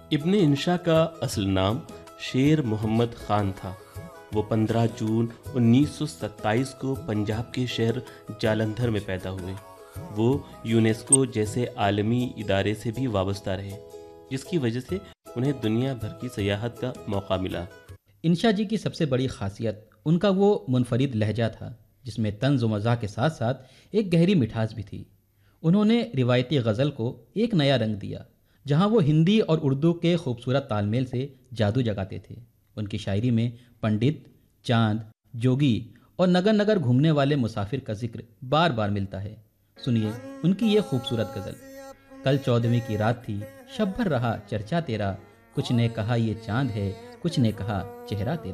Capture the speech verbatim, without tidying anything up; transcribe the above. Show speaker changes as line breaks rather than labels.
इब्न इंशा का असल नाम शेर मोहम्मद खान था। वो पंद्रह जून उन्नीस सौ सत्ताईस को पंजाब के शहर जालंधर में पैदा हुए। वो यूनेस्को जैसे आलमी इदारे से भी वाबस्ता रहे, जिसकी वजह से उन्हें दुनिया भर की सयाहत का मौका मिला।
इंशा जी की सबसे बड़ी खासियत उनका वो मुनफरिद लहजा था, जिसमें तंज व मज़ाह के साथ साथ एक गहरी मिठास भी थी। उन्होंने रिवायती गज़ल को एक नया रंग दिया, जहाँ वो हिंदी और उर्दू के खूबसूरत तालमेल से जादू जगाते थे। उनकी शायरी में पंडित, चांद, जोगी और नगर नगर घूमने वाले मुसाफिर का जिक्र बार बार मिलता है। सुनिए उनकी ये खूबसूरत गज़ल। कल चौदहवीं की रात थी, शब भर रहा चर्चा तेरा, कुछ ने कहा ये चांद है, कुछ ने कहा चेहरा तेरा।